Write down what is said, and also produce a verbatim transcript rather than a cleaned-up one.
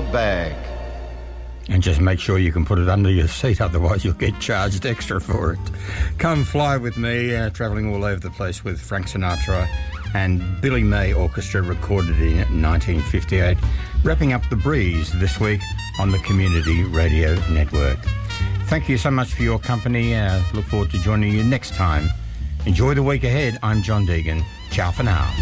bag. And just make sure you can put it under your seat, otherwise you'll get charged extra for it. Come Fly With Me, uh, travelling all over the place with Frank Sinatra and Billy May Orchestra, recorded in nineteen fifty-eight. Wrapping up The Breeze this week on the Community Radio Network. Thank you so much for your company. Uh, look forward to joining you next time. Enjoy the week ahead. I'm John Deegan. Ciao for now.